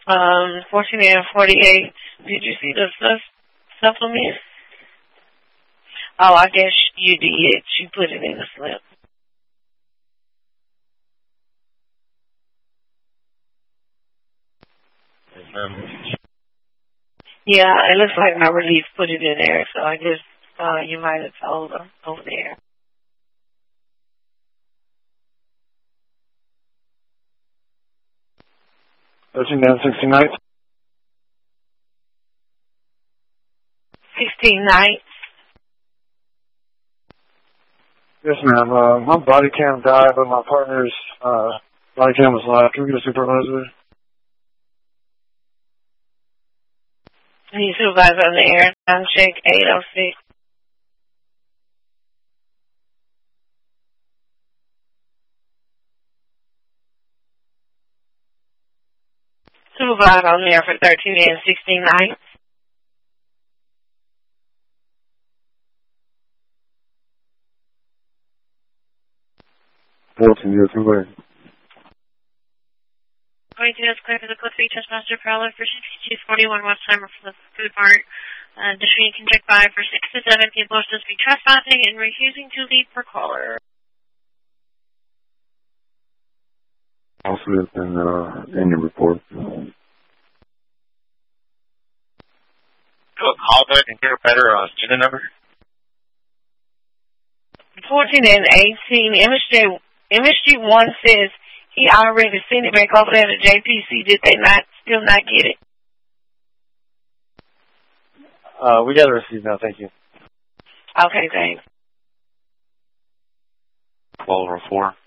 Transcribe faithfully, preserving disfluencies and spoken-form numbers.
Um, fourteen and forty-eight. Did you see the stuff, supplement? Oh, I guess you did. You put it in the slip. Um, Yeah, it looks like my relief put it in there, so I guess uh, you might have told them over there. thirteen and sixteen nights? sixteen nights. Yes, ma'am. Uh, my body cam died, but my partner's uh, body cam was live. Can we get a supervisor? He supervisor on the air. Time check eight oh six. Supervisor on there for thirteen and sixteen nights. fourteen, yes, I'm ready. Going to clear for the Cliff Beach Master Prowler for sixty-two forty-one West Timer for the Food Mart. Uh, Distributing can check by for six to seven people are supposed to be trespassing and refusing to leave per caller. Also, it's in, uh, in your report. do a call back and get a better uh, student number. fourteen and eighteen. M S G, M S G one says he already sent it back over there to J P C. Did they not still not get it? Uh, we got to receive now, thank you. Okay, thanks. twelve oh four.